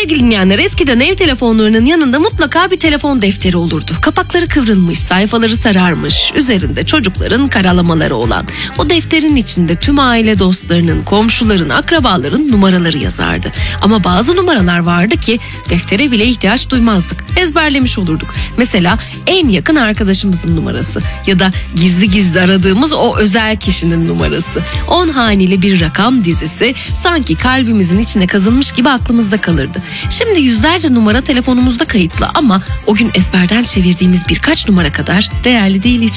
Sevgili dinleyenler, eskiden ev telefonlarının yanında mutlaka bir telefon defteri olurdu. Kapakları kıvrılmış, sayfaları sararmış, üzerinde çocukların karalamaları olan. O defterin içinde tüm aile dostlarının, komşuların, akrabaların numaraları yazardı. Ama bazı numaralar vardı ki deftere bile ihtiyaç duymazdık. Ezberlemiş olurduk. Mesela en yakın arkadaşımızın numarası ya da gizli gizli aradığımız o özel kişinin numarası. 10 haneli bir rakam dizisi sanki kalbimizin içine kazınmış gibi aklımızda kalırdı. Şimdi yüzlerce numara telefonumuzda kayıtlı ama o gün ezberden çevirdiğimiz birkaç numara kadar değerli değil hiç.